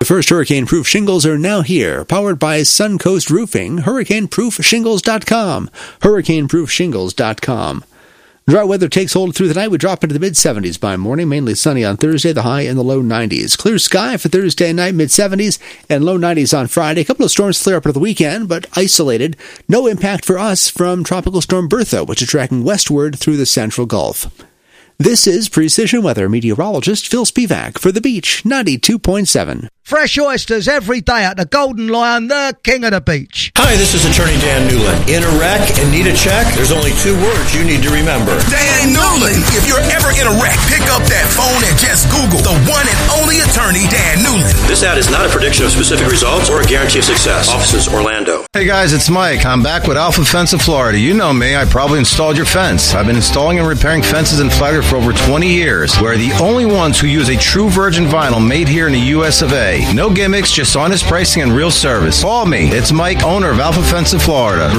first hurricane-proof shingles are now here. Powered by Suncoast Roofing, hurricaneproofshingles.com. hurricaneproofshingles.com. Dry weather takes hold through the night. We drop into the mid-70s by morning, mainly sunny on Thursday, the high in the low 90s. Clear sky for Thursday night, mid-70s, and low 90s on Friday. A couple of storms clear up over the weekend, but isolated. No impact for us from Tropical Storm Bertha, which is tracking westward through the Central Gulf. This is Precision Weather meteorologist Phil Spivak for The Beach 92.7. Fresh oysters every day at the Golden Lion, the king of the beach. Hi, this is Attorney Dan Newland. In a wreck and need a check? There's only 2 words you need to remember. Dan Newland. If you're ever in a wreck, pick up that phone and just Google the one and only attorney, Dan Newland. This ad is not a prediction of specific results or a guarantee of success. Offices, Orlando. Hey guys, it's Mike. I'm back with Alpha Fence of Florida. You know me. I probably installed your fence. I've been installing and repairing fences in Flagler for over 20 years. We're the only ones who use a true virgin vinyl made here in the US of A. No gimmicks, just honest pricing and real service. Call me. It's Mike, owner of Alpha Fence of Florida.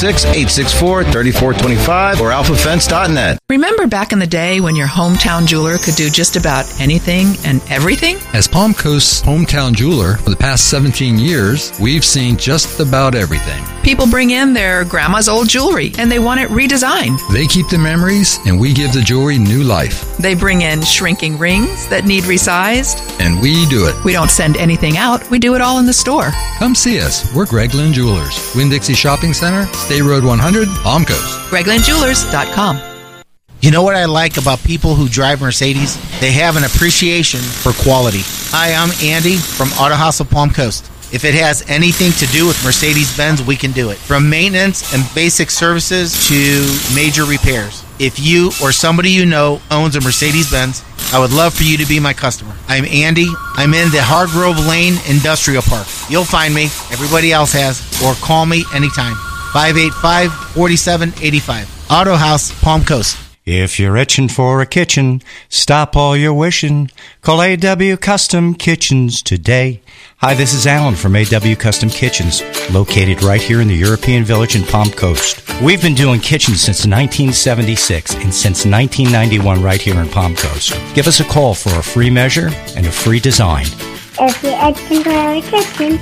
386-864-3425 or alphafence.net. Remember back in the day when your hometown jeweler could do just about anything and everything? As Palm Coast's hometown jeweler for the past 17 years, we've seen just about everything. People bring in their grandma's old jewelry and they want it redesigned. They keep the memories and we give the jewelry new life. They bring in shrinking rings that need resized. And we do it. We don't send anything out. We do it all in the store. Come see us. We're Gregland Jewelers. Winn-Dixie Shopping Center, State Road 100, Palm Coast. GreglandJewelers.com. You know what I like about people who drive Mercedes? They have an appreciation for quality. Hi, I'm Andy from Auto House of Palm Coast. If it has anything to do with Mercedes-Benz, we can do it. From maintenance and basic services to major repairs. If you or somebody you know owns a Mercedes-Benz, I would love for you to be my customer. I'm Andy. I'm in the Hargrove Lane Industrial Park. You'll find me. Everybody else has. Or call me anytime. 585-4785. Auto House, Palm Coast. If you're itching for a kitchen, stop all your wishing. Call A.W. Custom Kitchens today. Hi, this is Alan from A.W. Custom Kitchens, located right here in the European Village in Palm Coast. We've been doing kitchens since 1976 and since 1991 right here in Palm Coast. Give us a call for a free measure and a free design. If you're itching for a kitchen,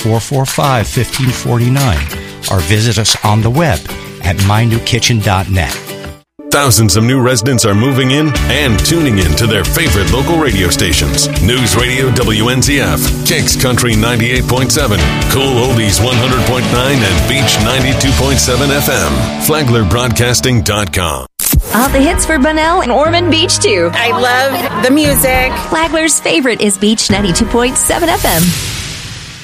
445-1549. Or visit us on the web at mynewkitchen.net. Thousands of new residents are moving in and tuning in to their favorite local radio stations. News Radio WNZF, Kicks Country 98.7, Cool Oldies 100.9, and Beach 92.7 FM. FlaglerBroadcasting.com. All the hits for Bunnell and Ormond Beach, too. I love the music. Flagler's favorite is Beach 92.7 FM.